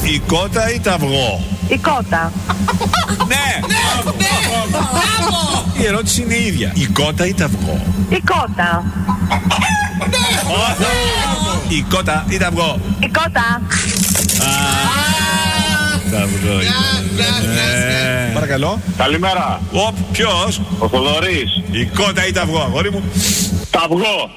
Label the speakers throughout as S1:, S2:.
S1: Η κότα ή ταυγό?
S2: Η κότα.
S1: Ναι! Η ερώτηση είναι η ίδια. Η κότα ή ταυγό?
S2: Η κότα.
S1: Η κότα ή ταυγό?
S2: Η κότα.
S1: Ταυγό ήταν. Παρακαλώ.
S3: Καλημέρα.
S1: Ποιος?
S3: Ο Θοδωρής.
S1: Η κότα ή ταυγό, αγόρι μου?
S3: Ταυγό.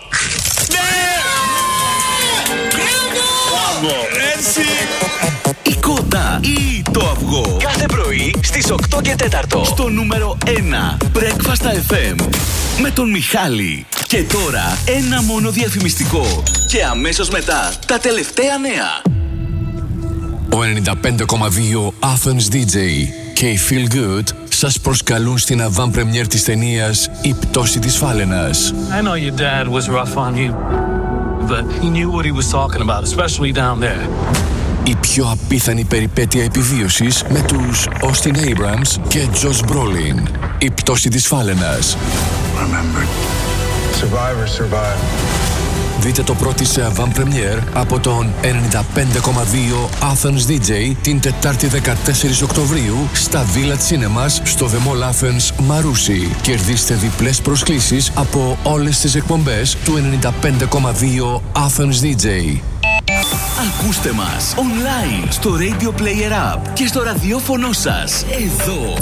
S1: Έτσι.
S4: Η κότα ή το αυγό. Κάθε πρωί στις 8 και 4 στο νούμερο 1 Breakfast FM με τον Μιχάλη. Και τώρα ένα μόνο διαφημιστικό και αμέσως μετά τα τελευταία νέα.
S5: Ο 95,2 Athens DJ και η Feel Good σας προσκαλούν στην avant-première της ταινίας «Η πτώση της Φάλαινας».
S6: I know your dad was rough on you, but he knew what he was talking about, especially down there.
S5: Η πιο απίθανη περιπέτεια επιβίωσης με τους Austin Abrams και Josh Brolin. «Η πτώση της Φάλαινας».
S7: Remember, survivors survive.
S5: Δείτε το πρώτο σε avant-première από τον 95,2 Athens DJ την Τετάρτη 14 Οκτωβρίου στα Village Cinemas στο The Mall Athens Μαρούσι. Κερδίστε διπλές προσκλήσεις από όλες τις εκπομπές του 95,2 Athens DJ.
S4: Ακούστε μας online στο Radio Player App και στο ραδιόφωνο σας εδώ.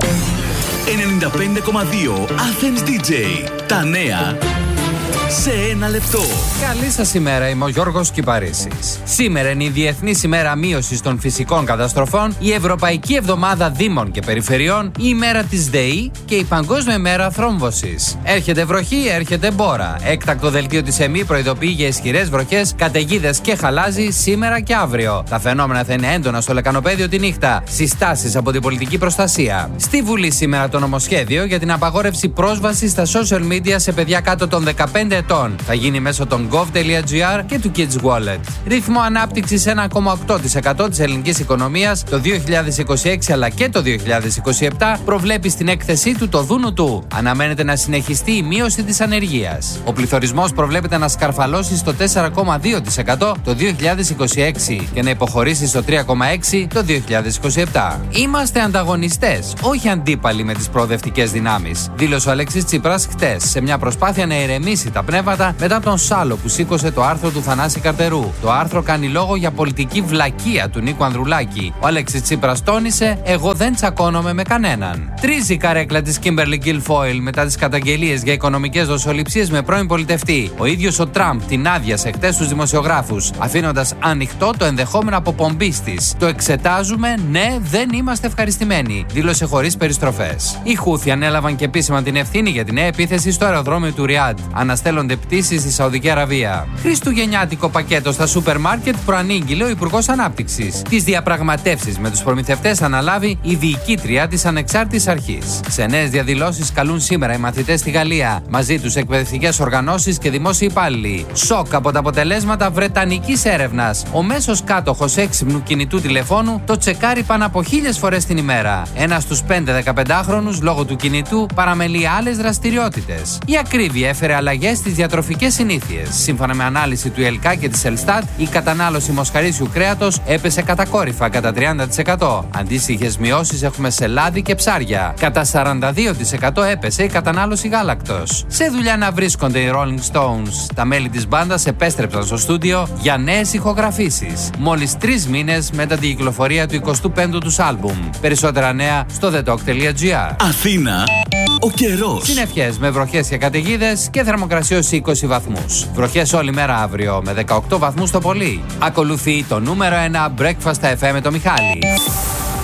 S4: 95,2 Athens DJ. Τα νέα σε ένα λεπτό.
S8: Καλή σας ημέρα, είμαι ο Γιώργος Κυπαρίσης. Σήμερα είναι η Διεθνής ημέρα μείωσης των φυσικών καταστροφών, η Ευρωπαϊκή Εβδομάδα Δήμων και Περιφερειών, η ημέρα της ΔΕΗ και η Παγκόσμια ημέρα θρόμβωσης. Έρχεται βροχή, έρχεται μπόρα. Έκτακτο δελτίο της ΕΜΗ προειδοποιεί για ισχυρές βροχές, καταιγίδες και χαλάζι σήμερα και αύριο. Τα φαινόμενα θα είναι έντονα στο λεκανοπέδιο τη νύχτα. Συστάσεις από την πολιτική προστασία. Στη Βουλή σήμερα το νομοσχέδιο για την απαγόρευση πρόσβασης στα social media σε παιδιά κάτω των 15 ετών. Θα γίνει μέσω των gov.gr και του Kids Wallet. Ρυθμό ανάπτυξης 1,8% της ελληνικής οικονομίας το 2026 αλλά και το 2027 προβλέπει στην έκθεσή του το δούνου του. Αναμένεται να συνεχιστεί η μείωση της ανεργίας. Ο πληθωρισμός προβλέπεται να σκαρφαλώσει στο 4,2% το 2026 και να υποχωρήσει στο 3,6% το 2027. Είμαστε ανταγωνιστές, όχι αντίπαλοι με τις προοδευτικές δυνάμεις, δήλωσε ο Αλέξης Τσίπρας χτες σε μια προσπάθεια να ηρεμήσει τα πνεύματα μετά τον σάλο που σήκωσε το άρθρο του Θανάση Καρτερού. Το άρθρο κάνει λόγο για πολιτική βλακεία του Νίκου Ανδρουλάκη. Ο Αλέξης Τσίπρας τόνισε: «Εγώ δεν τσακώνομαι με κανέναν». Τρίζει η καρέκλα της Κίμπερλι Γκίλφόιλ μετά τις καταγγελίες για οικονομικές δοσοληψίες με πρώην πολιτευτή. Ο ίδιος ο Τραμπ την άδειασε χτες στους δημοσιογράφους, αφήνοντας ανοιχτό το ενδεχόμενο αποπομπής της. «Το εξετάζουμε, ναι, δεν είμαστε ευχαριστημένοι», δήλωσε χωρίς περιστροφές. Οι Χούθι ανέλαβαν και επίσημα την ευθύνη για την νέα επίθεση στο αεροδρόμιο του Ριάντ. Αναστέλλονται πτήσεις στη Σαουδική Αραβία. Χριστουγεννιάτικο πακέτο στα σούπερ μάρκετ προανήγγειλε ο Υπουργός Ανάπτυξης. Τις διαπραγματεύσεις με τους προμηθευτές αναλάβει η διοικήτρια της Ανεξάρτητης Αρχής. Σε νέες διαδηλώσεις καλούν σήμερα οι μαθητές στη Γαλλία. Μαζί τους εκπαιδευτικές οργανώσεις και δημόσιοι υπάλληλοι. Σοκ από τα αποτελέσματα βρετανικής έρευνας. Ο μέσος κάτοχος έξυπνου κινητού τηλεφώνου το τσεκάρει πάνω από 1000 φορές την ημέρα. Ένας στους 5 15χρονους λόγω του κινητού παραμελεί άλλες δραστηριότητες. Η ακρίβεια έφερε αλλαγές στις διατροφικές συνήθειες. Σύμφωνα με ανάλυση του ΕΛΚΑ και της Ελστάτ, η κατανάλωση μοσχαρίσιου κρέατος έπεσε κατακόρυφα κατά 30%. Αντίστοιχες μειώσεις έχουμε σε λάδι και ψάρια. Κατά 42% έπεσε η κατανάλωση γάλακτος. Σε δουλειά να βρίσκονται οι Rolling Stones. Τα μέλη της μπάντας επέστρεψαν στο στούντιο για νέες ηχογραφήσεις. Μόλις 3 μήνες μετά την κυκλοφορία του 25ου τους άλμπουμ. Περισσότερα νέα στο thetalk.gr.
S4: Αθήνα, ο καιρός.
S8: Συννεφιές με βροχές και καταιγίδες και θερμοκρασία ως 20 βαθμούς. Βροχές όλη μέρα αύριο με 18 βαθμούς το πολύ. Ακολουθεί το νούμερο 1 Breakfast FM με το Μιχάλη.